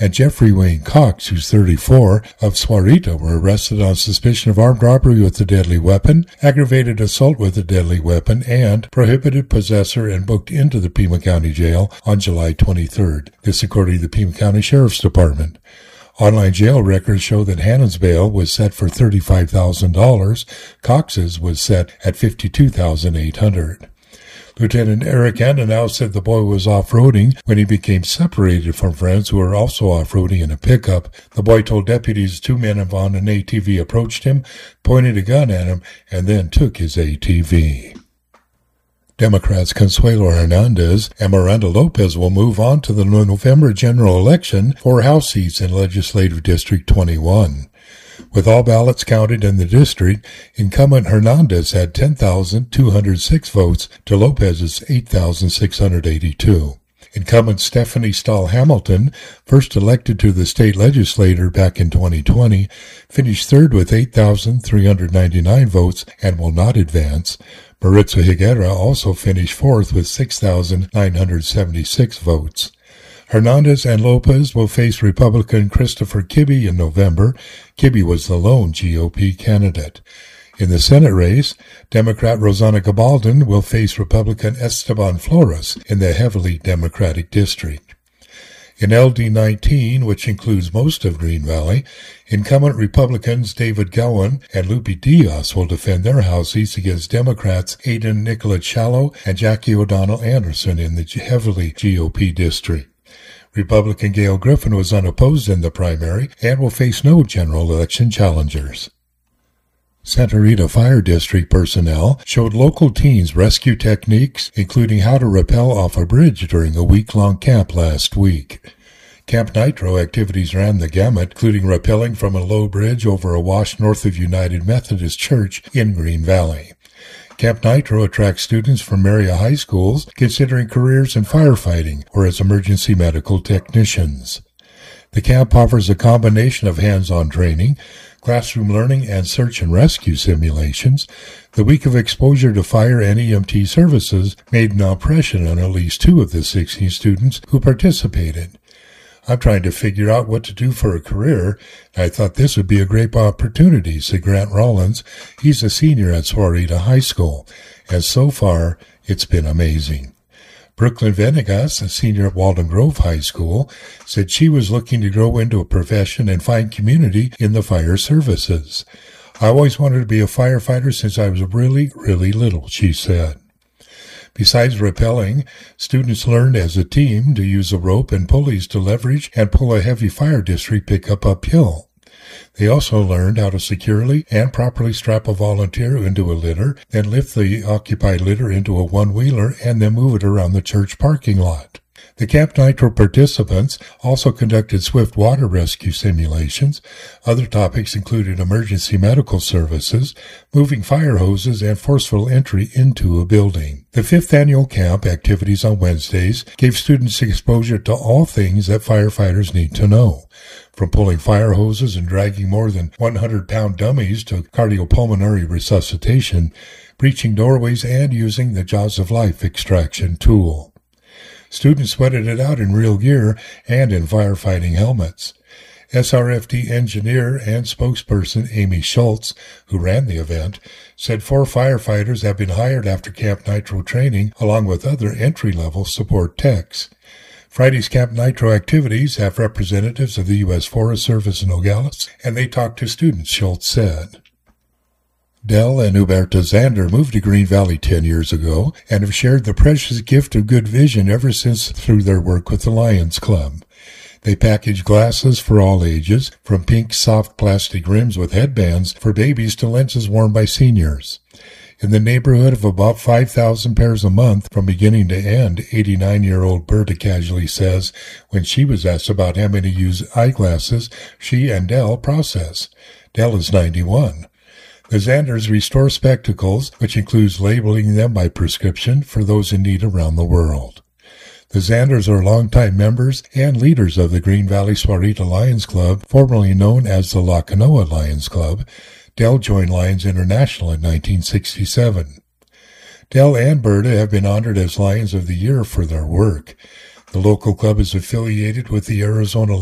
and Jeffrey Wayne Cox, who's 34, of Sahuarita, were arrested on suspicion of armed robbery with a deadly weapon, aggravated assault with a deadly weapon, and prohibited possessor, and booked into the Pima County Jail on July 23rd. This according to the Pima County Sheriff's Department. Online jail records show that Hannon's bail was set for $35,000. Cox's was set at $52,800. Lieutenant Eric Andenau said the boy was off-roading when he became separated from friends who were also off-roading in a pickup. The boy told deputies 2 men on an ATV approached him, pointed a gun at him, and then took his ATV. Democrats Consuelo Hernandez and Miranda Lopez will move on to the November general election for House seats in Legislative District 21. With all ballots counted in the district, incumbent Hernandez had 10,206 votes to Lopez's 8,682. Incumbent Stephanie Stahl Hamilton, first elected to the state legislature back in 2020, finished third with 8,399 votes and will not advance. Maritza Higuera also finished fourth with 6,976 votes. Hernandez and Lopez will face Republican Christopher Kibbe in November. Kibbe was the lone GOP candidate. In the Senate race, Democrat Rosanna Gabaldon will face Republican Esteban Flores in the heavily Democratic district. In LD19, which includes most of Green Valley, incumbent Republicans David Gowan and Lupe Diaz will defend their House seats against Democrats Aidan Nicollet-Shallow and Jackie O'Donnell Anderson in the heavily GOP district. Republican Gail Griffin was unopposed in the primary and will face no general election challengers. Santa Rita Fire District personnel showed local teens rescue techniques, including how to rappel off a bridge during a week-long camp last week. Camp Nitro activities ran the gamut, including rappelling from a low bridge over a wash north of United Methodist Church in Green Valley. Camp Nitro attracts students from area high schools considering careers in firefighting or as emergency medical technicians. The camp offers a combination of hands-on training, classroom learning, and search and rescue simulations. The week of exposure to fire and EMT services made an impression on at least 2 of the 16 students who participated. I'm trying to figure out what to do for a career, and I thought this would be a great opportunity, said Grant Rollins. He's a senior at Sahuarita High School, and so far, it's been amazing. Brooklyn Venegas, a senior at Walden Grove High School, said she was looking to grow into a profession and find community in the fire services. I always wanted to be a firefighter since I was really, really little, she said. Besides rappelling, students learned as a team to use a rope and pulleys to leverage and pull a heavy fire district pickup uphill. They also learned how to securely and properly strap a volunteer into a litter, then lift the occupied litter into a one-wheeler, and then move it around the church parking lot. The Camp Nitro participants also conducted swift water rescue simulations. Other topics included emergency medical services, moving fire hoses, and forceful entry into a building. The 5th annual camp activities on Wednesdays gave students exposure to all things that firefighters need to know, from pulling fire hoses and dragging more than 100-pound dummies to cardiopulmonary resuscitation, breaching doorways, and using the Jaws of Life extraction tool. Students sweated it out in real gear and in firefighting helmets. SRFD engineer and spokesperson Amy Schultz, who ran the event, said 4 firefighters have been hired after Camp Nitro training, along with other entry-level support techs. Friday's Camp Nitro activities have representatives of the U.S. Forest Service in Nogales, and they talked to students, Schultz said. Del and Huberta Zander moved to Green Valley 10 years ago and have shared the precious gift of good vision ever since through their work with the Lions Club. They package glasses for all ages, from pink soft plastic rims with headbands for babies to lenses worn by seniors. In the neighborhood of about 5,000 pairs a month from beginning to end, 89-year-old Berta casually says when she was asked about how many use eyeglasses she and Del process. Del is 91. The Zanders restore spectacles, which includes labeling them by prescription for those in need around the world. The Zanders are longtime members and leaders of the Green Valley Sahuarita Lions Club, formerly known as the La Canoa Lions Club. Del joined Lions International in 1967. Del and Berta have been honored as Lions of the Year for their work. The local club is affiliated with the Arizona